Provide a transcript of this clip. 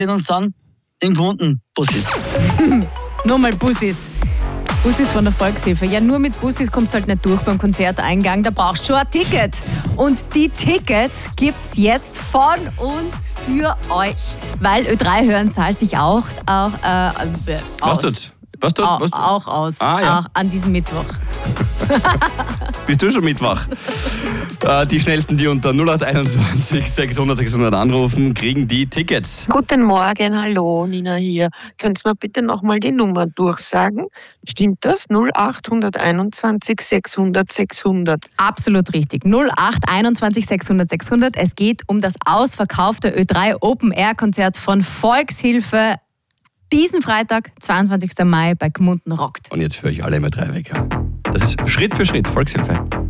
sehen uns dann in Gmunden. Bussis. Nochmal Bussis. Bussis von der Volkshilfe. Ja, nur mit Bussis kommst du halt nicht durch beim Konzerteingang. Da brauchst du schon ein Ticket. Und die Tickets gibt's jetzt von uns für euch. Weil Ö3 hören zahlt sich auch aus. Was tut? Auch aus. Ja. Auch an diesem Mittwoch. Bist du schon mitwach? Die Schnellsten, die unter 0821 600 600 anrufen, kriegen die Tickets. Guten Morgen, hallo, Nina hier. Könnt ihr mir bitte nochmal die Nummer durchsagen? Stimmt das? 0821 600 600. Absolut richtig. 0821 600 600. Es geht um das ausverkaufte Ö3 Open Air Konzert von Volkshilfe. Diesen Freitag, 22. Mai bei Gmunden rockt. Und jetzt höre ich alle immer 3 weg. Das ist Schritt für Schritt Volkshilfe.